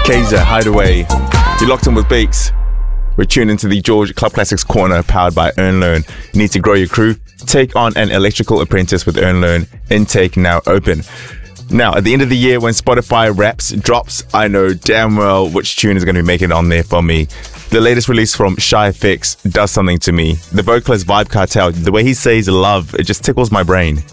Chaser, Hideaway. You're locked in with Beaks. We're tuned into the George Club Classics Corner, powered by Earn Learn. You need to grow your crew? Take on an electrical apprentice with Earn Learn. Intake now open. Now, at the end of the year, when Spotify Wraps drops, I know damn well which tune is going to be making it on there for me. The latest release from Shy Fix does something to me. The vocalist Vibe Cartel, the way he says love, it just tickles my brain.